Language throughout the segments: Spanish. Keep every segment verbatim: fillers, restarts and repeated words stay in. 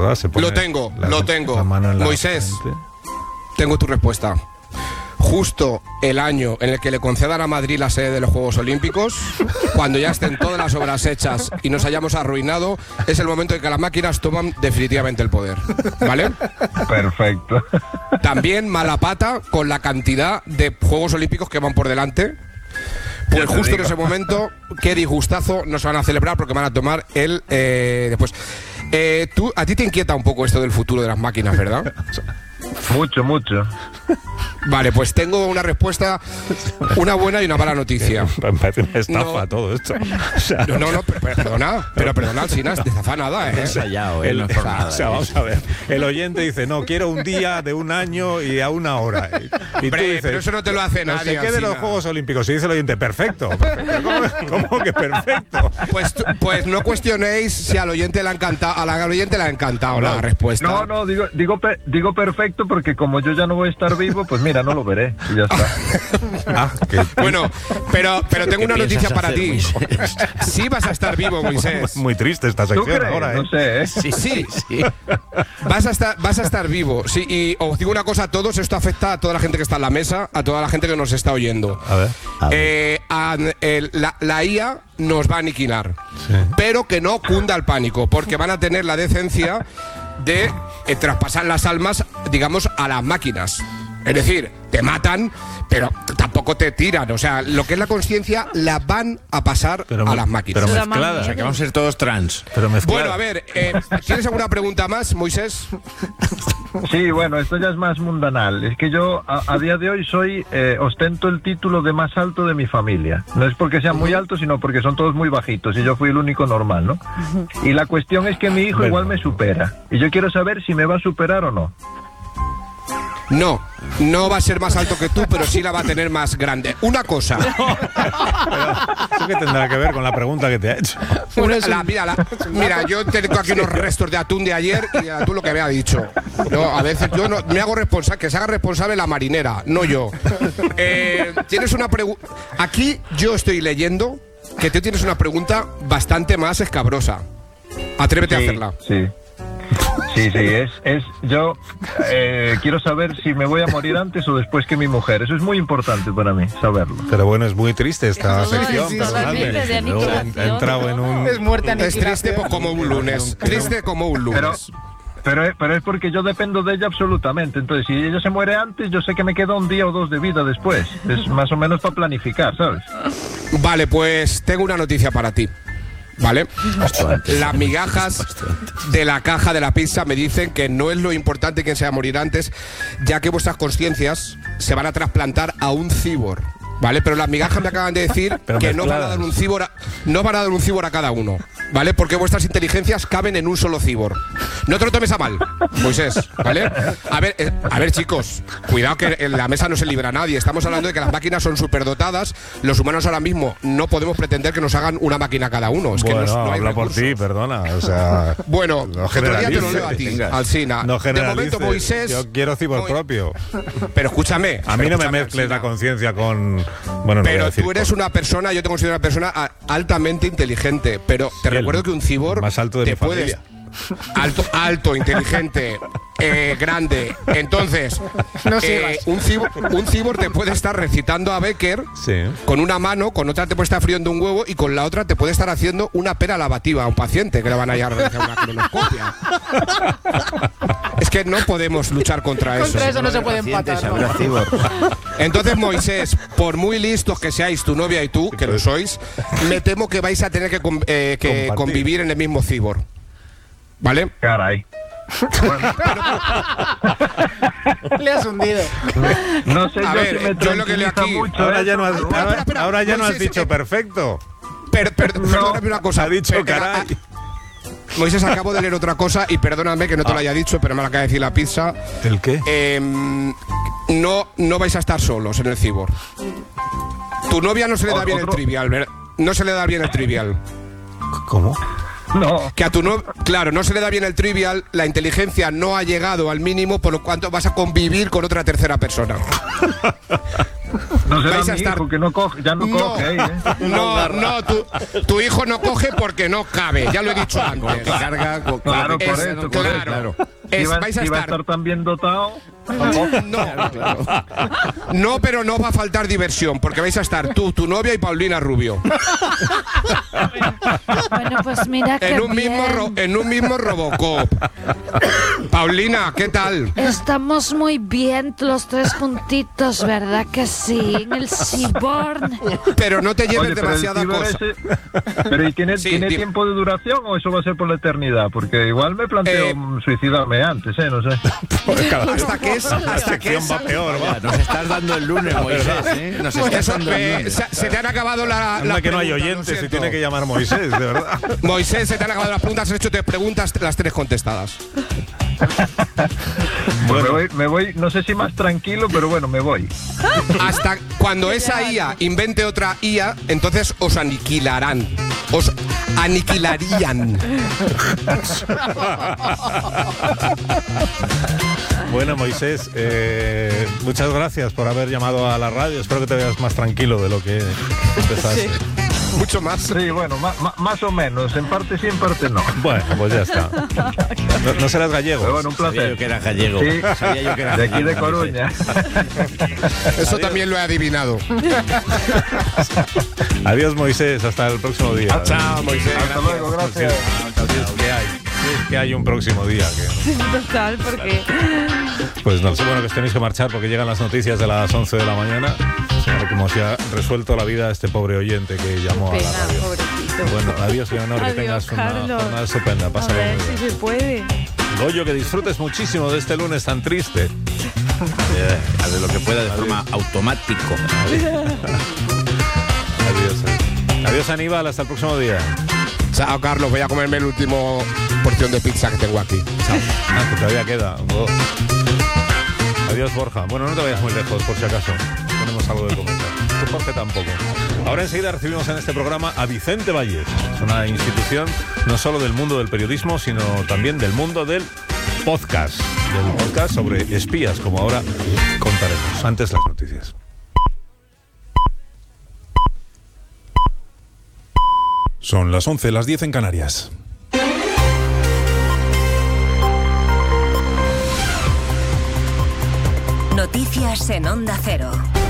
¿verdad? Se pone lo tengo, la, lo tengo. La mano en la Moisés, frente. tengo tu respuesta. Justo el año en el que le concedan a Madrid la sede de los Juegos Olímpicos, cuando ya estén todas las obras hechas y nos hayamos arruinado, es el momento en que las máquinas toman definitivamente el poder, ¿vale? Perfecto. También mala pata con la cantidad de Juegos Olímpicos que van por delante. Pues justo en ese momento, qué disgustazo nos van a celebrar porque van a tomar el eh, después. Eh, tú, a ti te inquieta un poco esto del futuro de las máquinas, ¿verdad? Mucho, mucho. Vale, pues tengo una respuesta, una buena y una mala noticia. Me parece una estafa No. todo esto. O sea, No, no, no, pero, pero perdona, pero perdona, Alcinas, desafanada, ¿eh? Ensayado, ¿eh? el, No es por nada, o sea, ¿eh? vamos a ver. El oyente dice, no, quiero un día de un año y a una hora. Y, y tú Hombre, dices, pero eso no te lo hace no nadie, sé qué de los Alsina. Juegos Olímpicos. Y dice el oyente, perfecto. perfecto. ¿Cómo, cómo que perfecto? Pues, tú- pues no cuestionéis si al oyente le ha encantado, a la- al oyente le ha encantado la respuesta. No, no, digo, digo, pe- digo perfecto porque como yo ya no voy a estar vivo, pues mira, no lo veré y ya está. Ah, que- Bueno, pero, pero tengo ¿Qué una noticia piensas para hacer, ti. Moisés? Sí vas a estar vivo, Moisés. muy triste esta ¿Tú sección crees? ahora, ¿eh? No sé, ¿eh? Sí, Sí. sí. Vas a estar, vas a estar vivo. Sí, y os digo una cosa a todos, esto afecta a toda la gente que está en la mesa, a toda la gente que nos está oyendo. A ver. A ver. Eh, a- el- la, la I A nos va a aniquilar, Sí. pero que no cunda el pánico, porque van a tener la decencia de eh, traspasar las almas, digamos, a las máquinas. Es decir, te matan, pero tampoco te tiran. O sea, lo que es la conciencia la van a pasar Pero a me- las máquinas. pero O mezcladas. sea, que vamos a ser todos trans. Pero mezclado. Bueno, a ver, eh, ¿tienes alguna pregunta más, Moisés? Sí, bueno, esto ya es más mundanal. Es que yo a, a día de hoy soy, eh, ostento el título de más alto de mi familia. No es porque sean muy altos, sino porque son todos muy bajitos y yo fui el único normal, ¿no? Y la cuestión es que mi hijo Bueno. igual me supera. Y yo quiero saber si me va a superar o no. No, no va a ser más alto que tú, pero sí la va a tener más grande. Una cosa. ¿Eso qué tendrá que ver con la pregunta que te ha hecho? Una- la- mira, la- mira, yo tengo aquí unos restos de atún de ayer y el atún lo que me ha dicho. No, a veces yo no, me hago responsable, que se haga responsable la marinera, no yo. Eh, tienes una pregunta. Aquí yo estoy leyendo que tú tienes una pregunta bastante más escabrosa. Atrévete a Sí, hacerla. Sí. Sí, sí, es, es yo eh, quiero saber si me voy a morir antes o después que mi mujer. Eso es muy importante para mí, saberlo. Pero bueno, es muy triste esta Todo sección. es- perdonadme. totalmente de Luego aniquilación, he entrado en un... Es muerte Es triste aniquilación. pues, como un lunes. Triste como un Pero, lunes. pero, es- pero es porque yo dependo de ella absolutamente. Entonces, si ella se muere antes, yo sé que me queda un día o dos de vida después. Es más o menos para planificar, ¿sabes? Vale, pues tengo una noticia para ti. ¿Vale? Las migajas de la caja de la pizza me dicen que no es lo importante quién se va a morir antes, ya que vuestras conciencias se van a trasplantar a un cibor. ¿Vale? Pero las migajas me acaban de decir Pero que no van a mezcladas. dar un cibor a, no van a dar un cibor a cada uno. ¿Vale? Porque vuestras inteligencias caben en un solo cibor. No te lo tomes a mal, Moisés, ¿vale? A ver, eh, a ver, chicos, cuidado que en la mesa no se libra nadie. Estamos hablando de que las máquinas son superdotadas. Los humanos ahora mismo no podemos pretender que nos hagan una máquina cada uno. Es que Bueno, no, no hay habla por recursos. ti, perdona. O sea, Bueno, no otro día te lo generalices. leo a ti, Venga. Alsina. no de generalices. momento, Moisés. Yo quiero cibor Mo- propio. Pero escúchame. A mí pero no me escúchame, mezcles la Alsina. conciencia con... Bueno, no voy a Pero decir tú eres con- una persona, yo te considero una persona a- altamente inteligente. Pero te Sí, recuerdo el que un cibor más alto de te mi puedes. familia. Alto, alto, inteligente, eh, grande. Entonces, No eh, sigas. un, cibor, un cibor te puede estar recitando a Becker Sí. con una mano, con otra te puede estar friendo un huevo y con la otra te puede estar haciendo una pera lavativa a un paciente que le van a ir a realizar una colonoscopia. Es que no podemos luchar contra eso. Contra eso no se puede Pacientes, empatar. habrá cibor. Entonces, Moisés, por muy listos que seáis tu novia y tú, que lo sois, me temo que vais a tener que, con- eh, que Compartir. convivir en el mismo cibor. ¿Vale? Caray. Le has hundido. No sé A yo ver, si me yo lo que leo tranquiliza aquí- mucho Ahora ya eso. no has, espera, ahora, espera, ahora ya no has Moisés, dicho eh, perfecto. Per- per- perdóname una cosa. Ha dicho Per- caray. a- Moisés, acabo de leer otra cosa y perdóname que no te lo haya dicho, pero me lo acaba de decir la pizza. ¿El qué? Em, no, no vais a estar solos en el cibor. Tu novia no se le da bien el Otro- trivial, ¿verdad? No se le da bien el trivial. ¿Cómo? No. Que a tu no, claro, no se le da bien el trivial, la inteligencia no ha llegado al mínimo, por lo cuanto vas a convivir con otra tercera persona. No será Vais mi a estar- hijo que no coge, ya no, No, coge ahí, ¿eh? no, no, tu, tu hijo no coge porque no cabe, ya lo he dicho Con lo antes. que carga, con- con Claro, lo que por pesa, eso, no por cabe, eso. claro. Es- Si va, vais a si va a estar estar tan bien dotado. No, no, pero no va a faltar diversión, porque vais a estar tú, tu novia y Paulina Rubio. Bueno, pues mira que En un mismo ro- en un mismo Robocop. Paulina, ¿qué tal? Estamos muy bien los tres juntitos, ¿verdad que sí? En el Seaborn. Pero no te lleves Oye, pero el demasiada ciber cosa. ese- pero ¿y tiene, Sí, tiene dime. tiempo de duración o eso va a ser por la eternidad? Porque igual me planteo Eh, mm, suicidarme antes, ¿eh? No sé. Hasta que es, La hasta que sección es. va peor, va. Nos estás dando el lunes, Moisés, ¿eh? Nos estás Eso, dando el eh, lunes. se, se te han acabado la, Anda las que no hay preguntas, lo oyentes y siento. tiene que llamar Moisés, de verdad. Moisés, se te han acabado las preguntas, has hecho tres preguntas, las tres contestadas. Pues me, voy, me voy, no sé si más tranquilo, pero bueno, me voy. Hasta cuando esa I A invente otra I A, entonces os aniquilarán. Os aniquilarían. Bueno, Moisés, eh, muchas gracias por haber llamado a la radio. Espero que te veas más tranquilo de lo que empezaste. Mucho más. Sí, bueno, ma- ma- más o menos. En parte sí, en parte no. Bueno, pues ya está. No, no serás gallego. Pero bueno, un Sabía placer. yo que era gallego. Sí, Sabía yo que era de aquí de gallego, Coruña. Eso también lo he adivinado. Adiós, Moisés. Hasta el próximo día. Chao, Moisés. Hasta luego, gracias. Si es que hay, si es que hay un próximo día. Que, Total, porque pues no sé, bueno, que os tenéis que marchar porque llegan las noticias de las once de la mañana. Como se ha resuelto la vida a este pobre oyente que llamó a la pena, radio. pobrecito. Bueno, adiós, Leonor, que Adiós, tengas una Carlos. jornada estupenda. A Pásalo ver muy bien. si se puede. Goyo, que disfrutes muchísimo de este lunes tan triste. Eh, de lo que pueda de forma automático. Adiós. eh. Adiós, Aníbal, hasta el próximo día. Chao, Carlos. Voy a comerme el último porción de pizza que tengo aquí. Chao. Ah, que todavía queda. Oh. Adiós, Borja. Bueno, no te vayas muy lejos, por si acaso. Tenemos algo de comentar. Tú, Jorge, tampoco. Ahora enseguida recibimos en este programa a Vicente Valles. Es una institución no solo del mundo del periodismo, sino también del mundo del podcast. Del podcast sobre espías, como ahora contaremos. Antes las noticias. Son las once, las diez en Canarias. Noticias en Onda Cero.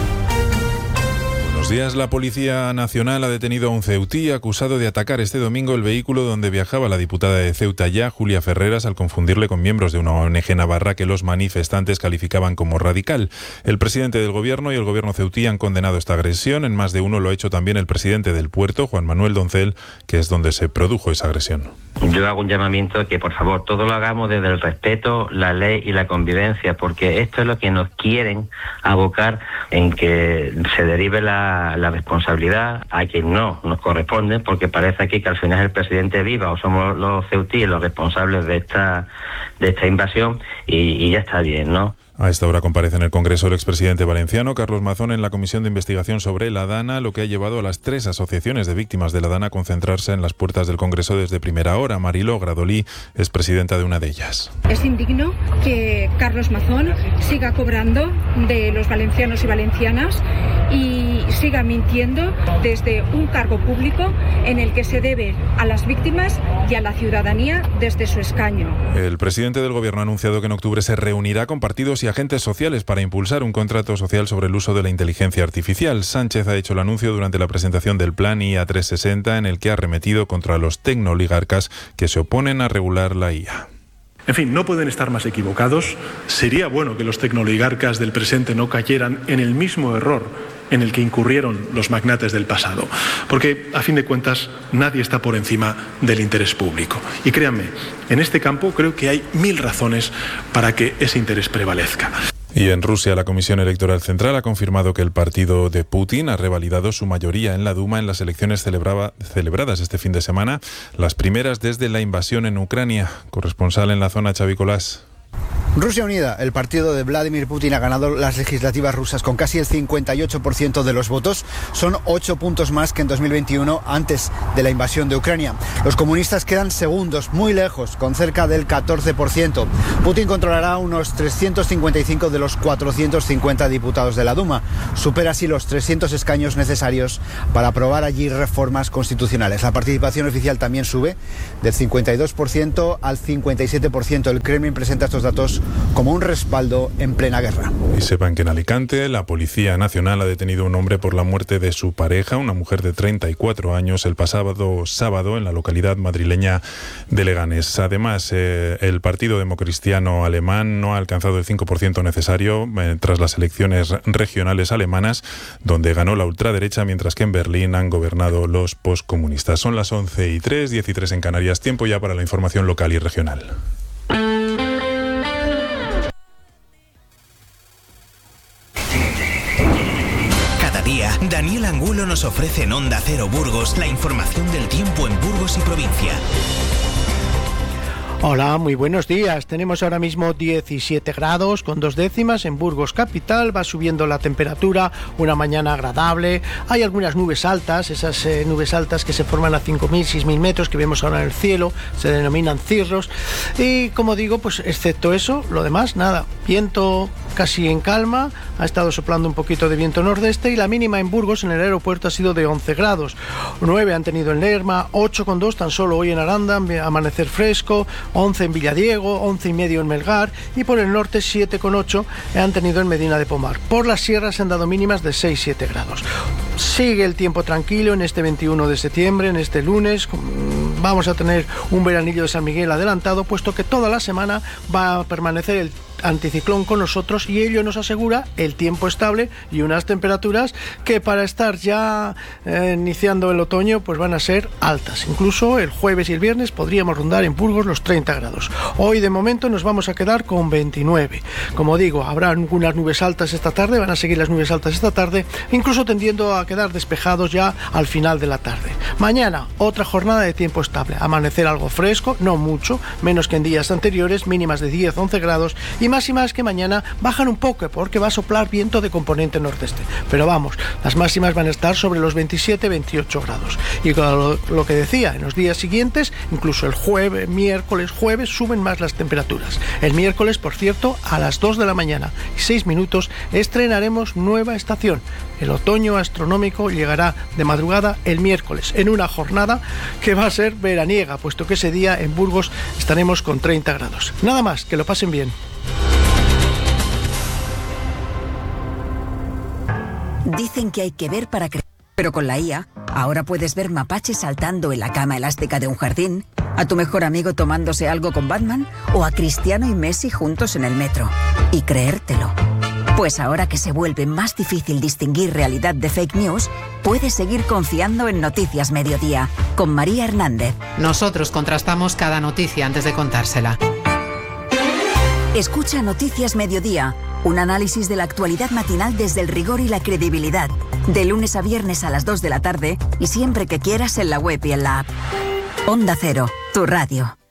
Buenos días. La Policía Nacional ha detenido a un ceutí acusado de atacar este domingo el vehículo donde viajaba la diputada de Ceuta Ya, Julia Ferreras, al confundirle con miembros de una O N G navarra que los manifestantes calificaban como radical. El presidente del gobierno y el gobierno ceutí han condenado esta agresión. En más de uno lo ha hecho también el presidente del puerto, Juan Manuel Doncel, que es donde se produjo esa agresión. Yo hago un llamamiento a que, por favor, todo lo hagamos desde el respeto, la ley y la convivencia, porque esto es lo que nos quieren abocar en que se derive la, la responsabilidad a quien no nos corresponde, porque parece aquí que al final el presidente viva o somos los ceutíes los responsables de esta de esta invasión y, y ya está bien, ¿no? A esta hora comparece en el Congreso el expresidente valenciano, Carlos Mazón, en la comisión de investigación sobre la DANA, lo que ha llevado a las tres asociaciones de víctimas de la DANA a concentrarse en las puertas del Congreso desde primera hora. Mariló Gradolí es presidenta de una de ellas. Es indigno que Carlos Mazón siga cobrando de los valencianos y valencianas y siga mintiendo desde un cargo público en el que se debe a las víctimas y a la ciudadanía desde su escaño. El presidente del Gobierno ha anunciado que en octubre se reunirá con partidos y agentes sociales para impulsar un contrato social sobre el uso de la inteligencia artificial. Sánchez ha hecho el anuncio durante la presentación del plan I A trescientos sesenta, en el que ha arremetido contra los tecnooligarcas que se oponen a regular la I A. En fin, no pueden estar más equivocados. Sería bueno que los tecnooligarcas del presente no cayeran en el mismo error en el que incurrieron los magnates del pasado. Porque, a fin de cuentas, nadie está por encima del interés público. Y créanme, en este campo creo que hay mil razones para que ese interés prevalezca. Y en Rusia, la Comisión Electoral Central ha confirmado que el partido de Putin ha revalidado su mayoría en la Duma en las elecciones celebraba, celebradas este fin de semana, las primeras desde la invasión en Ucrania. Corresponsal en la zona, Xavi Colás. Rusia Unida, el partido de Vladimir Putin, ha ganado las legislativas rusas con casi el cincuenta y ocho por ciento de los votos. Son ocho puntos más que en dos mil veintiuno, antes de la invasión de Ucrania. Los comunistas quedan segundos, muy lejos, con cerca del catorce por ciento. Putin controlará unos trescientos cincuenta y cinco de los cuatrocientos cincuenta diputados de la Duma. Supera así los trescientos escaños necesarios para aprobar allí reformas constitucionales. La participación oficial también sube del cincuenta y dos por ciento al cincuenta y siete por ciento. El Kremlin presenta estos datos como un respaldo en plena guerra. Y sepan que en Alicante la Policía Nacional ha detenido a un hombre por la muerte de su pareja, una mujer de treinta y cuatro años, el pasado sábado en la localidad madrileña de Leganés. Además, eh, el Partido Democristiano Alemán no ha alcanzado el cinco por ciento necesario eh, tras las elecciones regionales alemanas, donde ganó la ultraderecha, mientras que en Berlín han gobernado los poscomunistas. Son las once y tres, diez y tres en Canarias. Tiempo ya para la información local y regional. Daniel Angulo nos ofrece en Onda Cero Burgos la información del tiempo en Burgos y provincia. Hola, muy buenos días. Tenemos ahora mismo diecisiete grados con dos décimas en Burgos capital. Va subiendo la temperatura, una mañana agradable. Hay algunas nubes altas, esas eh, nubes altas que se forman a cinco mil, seis mil metros que vemos ahora en el cielo, se denominan cirros. Y como digo, pues excepto eso, lo demás, nada. Viento casi en calma, ha estado soplando un poquito de viento nordeste y la mínima en Burgos, en el aeropuerto, ha sido de once grados. nueve han tenido en Lerma, ocho coma dos tan solo hoy en Aranda, amanecer fresco, once en Villadiego, once y medio en Melgar y por el norte siete coma ocho han tenido en Medina de Pomar. Por las sierras se han dado mínimas de seis a siete grados. Sigue el tiempo tranquilo en este veintiuno de septiembre, en este lunes. Vamos a tener un veranillo de San Miguel adelantado, puesto que toda la semana va a permanecer el anticiclón con nosotros y ello nos asegura el tiempo estable y unas temperaturas que para estar ya eh, iniciando el otoño pues van a ser altas. Incluso el jueves y el viernes podríamos rondar en Burgos los treinta grados. Hoy de momento nos vamos a quedar con veintinueve. Como digo, habrá algunas nubes altas esta tarde, van a seguir las nubes altas esta tarde, incluso tendiendo a quedar despejados ya al final de la tarde. Mañana otra jornada de tiempo estable, amanecer algo fresco, no mucho, menos que en días anteriores, mínimas de diez a once grados y máximas que mañana bajan un poco porque va a soplar viento de componente nordeste. Pero vamos, las máximas van a estar sobre los veintisiete a veintiocho grados. Y lo, lo que decía, en los días siguientes, incluso el jueves, miércoles, jueves, suben más las temperaturas. El miércoles, por cierto, a las dos de la mañana y seis minutos, estrenaremos nueva estación. El otoño astronómico llegará de madrugada el miércoles, en una jornada que va a ser veraniega, puesto que ese día en Burgos estaremos con treinta grados. Nada más, que lo pasen bien. Dicen que hay que ver para creer, pero con la I A, ahora puedes ver mapaches saltando en la cama elástica de un jardín, a tu mejor amigo tomándose algo con Batman o a Cristiano y Messi juntos en el metro. Y creértelo. Pues ahora que se vuelve más difícil distinguir realidad de fake news, puedes seguir confiando en Noticias Mediodía, con María Hernández. Nosotros contrastamos cada noticia antes de contársela. Escucha Noticias Mediodía, un análisis de la actualidad matinal desde el rigor y la credibilidad. De lunes a viernes a las dos de la tarde y siempre que quieras en la web y en la app. Onda Cero, tu radio.